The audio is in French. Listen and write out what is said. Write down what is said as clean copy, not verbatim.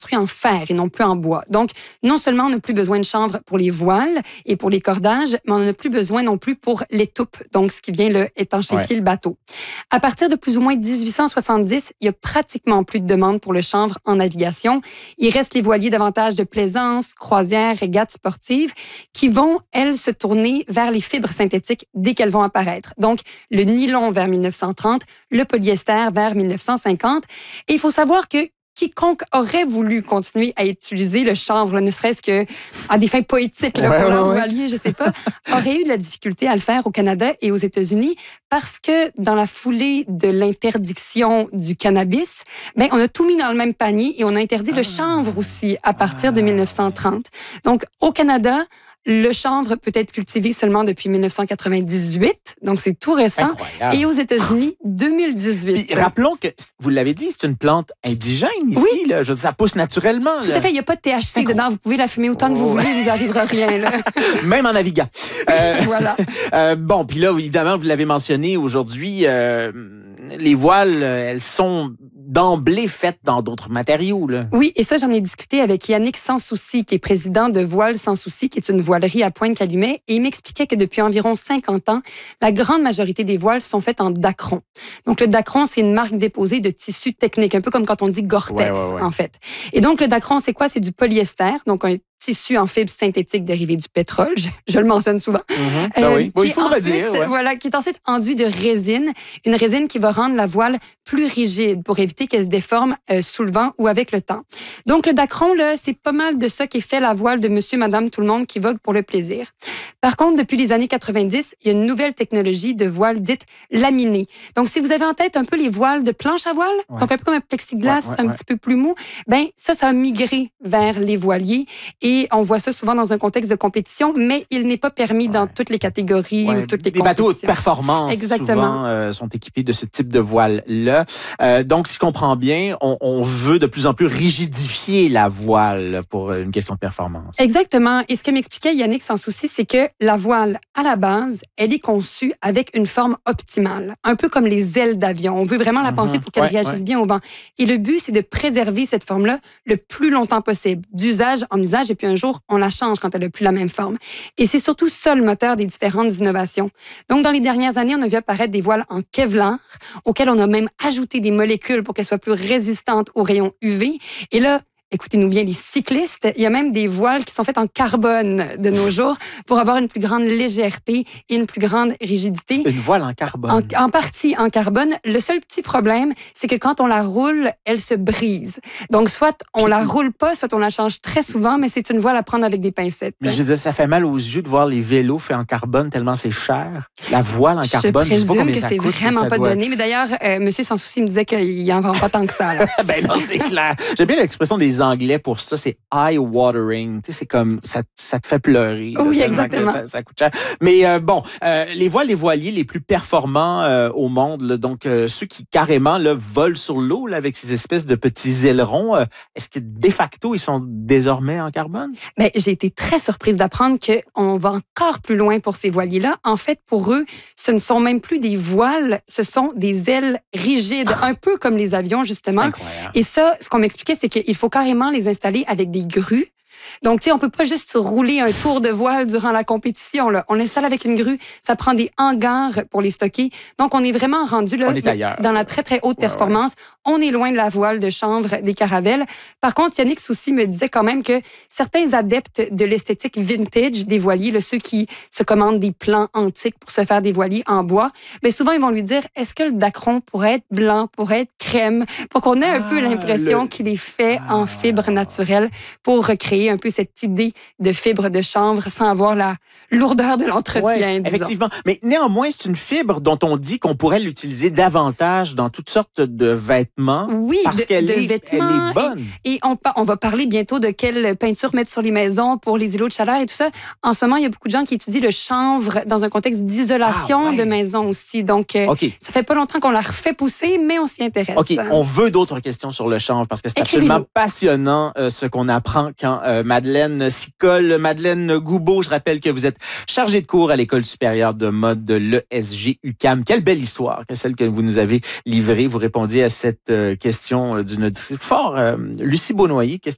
construit en fer et non plus en bois. Donc, non seulement on n'a plus besoin de chanvre pour les voiles et pour les cordages, mais on n'a plus besoin non plus pour l'étoupe, donc ce qui vient étanchéfier le bateau. À partir de plus ou moins 1870, il y a pratiquement plus de demande pour le chanvre en navigation. Il reste les voiliers davantage de plaisance, croisières, régates sportives, qui vont, elles, se tourner vers les fibres synthétiques dès qu'elles vont apparaître. Donc, le nylon vers 1930, le polyester vers 1950. Et il faut savoir que quiconque aurait voulu continuer à utiliser le chanvre, là, ne serait-ce que à des fins poétiques, là, pour leur voilier, je sais pas, aurait eu de la difficulté à le faire au Canada et aux États-Unis parce que dans la foulée de l'interdiction du cannabis, ben, on a tout mis dans le même panier et on a interdit le chanvre aussi à partir de 1930. Donc, au Canada, le chanvre peut être cultivé seulement depuis 1998, donc c'est tout récent. Incroyable. Et aux États-Unis, 2018. Puis, rappelons que, vous l'avez dit, c'est une plante indigène ici. Oui. Là. Je veux dire, ça pousse naturellement. Tout à fait. Il n'y a pas de THC dedans. Vous pouvez la fumer autant que vous voulez, il vous arrivera rien. Là. Même en naviguant. Voilà. Bon, puis là, évidemment, vous l'avez mentionné aujourd'hui, les voiles, elles sont d'emblée faites dans d'autres matériaux. Là. Oui, et ça, j'en ai discuté avec Yannick Sans Souci, qui est président de Voiles Sans Souci, qui est une voilerie à Pointe-Calumet, et il m'expliquait que depuis environ 50 ans, la grande majorité des voiles sont faites en dacron. Donc, le dacron, c'est une marque déposée de tissu technique, un peu comme quand on dit Gore-Tex, en fait. Et donc, le dacron, c'est quoi? C'est du polyester, donc un tissu en fibre synthétique dérivé du pétrole, je le mentionne souvent. Oui, il faut le dire. Voilà, qui est ensuite enduit de résine, une résine qui va rendre la voile plus rigide pour éviter qu'elle se déforme sous le vent ou avec le temps. Donc, le dacron, là, c'est pas mal de ça qui fait la voile de monsieur, madame, tout le monde qui vogue pour le plaisir. Par contre, depuis les années 90, il y a une nouvelle technologie de voile dite laminée. Donc, si vous avez en tête un peu les voiles de planche à voile, donc un peu comme un plexiglas, un petit peu plus mou, ben ça a migré vers les voiliers et on voit ça souvent dans un contexte de compétition, mais il n'est pas permis dans toutes les catégories ou toutes les compétitions. Les bateaux de performance, souvent, sont équipés de ce type de voile-là. Donc, si je comprends bien, on veut de plus en plus rigidifier la voile pour une question de performance. Exactement. Et ce que m'expliquait Yannick Sans Souci, c'est que la voile, à la base, elle est conçue avec une forme optimale, un peu comme les ailes d'avion. On veut vraiment la penser pour qu'elle réagisse bien au vent. Et le but, c'est de préserver cette forme-là le plus longtemps possible, d'usage en usage, et puis un jour, on la change quand elle n'a plus la même forme. Et c'est surtout ça le moteur des différentes innovations. Donc, dans les dernières années, on a vu apparaître des voiles en Kevlar, auxquelles on a même ajouté des molécules pour qu'elles soient plus résistantes aux rayons UV. Et là, écoutez-nous bien, les cyclistes, il y a même des voiles qui sont faites en carbone de nos jours pour avoir une plus grande légèreté et une plus grande rigidité. Une voile en carbone. En partie en carbone. Le seul petit problème, c'est que quand on la roule, elle se brise. Donc, soit on la roule pas, soit on la change très souvent, mais c'est une voile à prendre avec des pincettes. Mais je disais, ça fait mal aux yeux de voir les vélos faits en carbone tellement c'est cher. La voile en carbone, je sais pas combien ça coûte. Je présume que c'est vraiment pas donné. Mais d'ailleurs, monsieur Sans Souci me disait qu'il en vend pas tant que ça. Là. Ben non, c'est clair. J'aime bien l'expression des Anglais pour ça, c'est eye-watering. Tu sais, c'est comme, ça te fait pleurer. Oui, là, exactement. Ça coûte cher. Mais les voiliers les plus performants au monde, là, donc ceux qui carrément là, volent sur l'eau là, avec ces espèces de petits ailerons, est-ce que de facto, ils sont désormais en carbone? Ben, j'ai été très surprise d'apprendre qu'on va encore plus loin pour ces voiliers-là. En fait, pour eux, ce ne sont même plus des voiles, ce sont des ailes rigides, un peu comme les avions, justement. C'est incroyable. Et ça, ce qu'on m'expliquait, c'est qu'il faut carrément les installer avec des grues. Donc, tu sais, on peut pas juste rouler un tour de voile durant la compétition. Là. On l'installe avec une grue. Ça prend des hangars pour les stocker. Donc, on est vraiment rendu là dans la très, très haute performance. On est loin de la voile de chanvre des caravelles. Par contre, Yannick Soucy me disait quand même que certains adeptes de l'esthétique vintage des voiliers, là, ceux qui se commandent des plans antiques pour se faire des voiliers en bois, bien souvent, ils vont lui dire, est-ce que le dacron pourrait être blanc, pourrait être crème, pour qu'on ait un peu l'impression qu'il est fait en fibre naturelle pour recréer un peu cette idée de fibre de chanvre sans avoir la lourdeur de l'entretien, disons. Effectivement. Mais néanmoins, c'est une fibre dont on dit qu'on pourrait l'utiliser davantage dans toutes sortes de vêtements. Oui, parce qu'elle est bonne. Et on va parler bientôt de quelle peinture mettre sur les maisons pour les îlots de chaleur et tout ça. En ce moment, il y a beaucoup de gens qui étudient le chanvre dans un contexte d'isolation de maison aussi. Donc, ça fait pas longtemps qu'on la refait pousser, mais on s'y intéresse. OK, on veut d'autres questions sur le chanvre parce que c'est absolument passionnant ce qu'on apprend quand Madeleine s'y colle. Madeleine Goubeau, je rappelle que vous êtes chargée de cours à l'École supérieure de mode de l'ESG UQAM. Quelle belle histoire que celle que vous nous avez livrée. Vous répondiez à cette question d'une auditrice fort, Lucie Beaunoyer, question